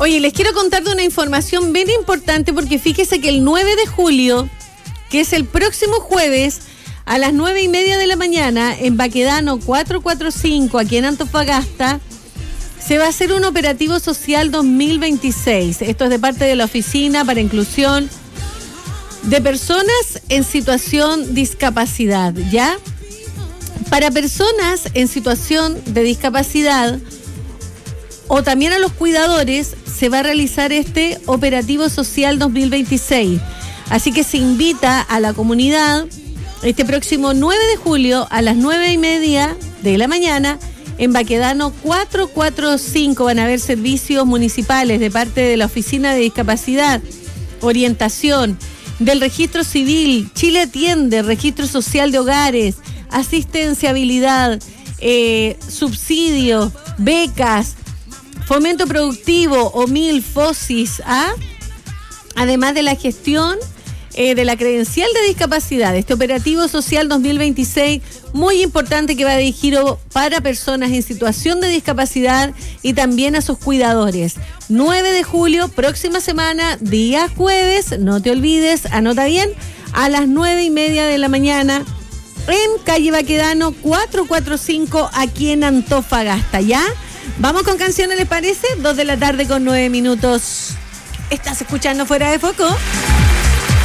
Oye, les quiero contar de una información bien importante porque fíjese que el 9 de julio, que es el próximo jueves, a las 9:30 de la mañana, en Baquedano 445, aquí en Antofagasta, se va a hacer un operativo social 2026. Esto es de parte de la Oficina para Inclusión de Personas en Situación de Discapacidad, ¿ya? Para personas en situación de discapacidad o también a los cuidadores se va a realizar este operativo social 2026. Así que se invita a la comunidad este próximo 9 de julio a las 9:30 de la mañana en Baquedano 445. Van a haber servicios municipales de parte de la Oficina de Discapacidad, orientación, del Registro Civil, Chile Atiende, Registro Social de Hogares, asistenciabilidad, subsidios, becas, fomento productivo, OMIL, FOSIS, además de la gestión de la credencial de discapacidad. Este operativo social 2026, muy importante, que va dirigido para personas en situación de discapacidad y también a sus cuidadores. 9 de julio, próxima semana, día jueves, no te olvides, anota bien, a las 9:30 de la mañana en calle Baquedano 445, aquí en Antofagasta, ¿ya? Vamos con canciones, ¿les parece? 2 de la tarde con 9 minutos. Estás escuchando Fuera de Foco.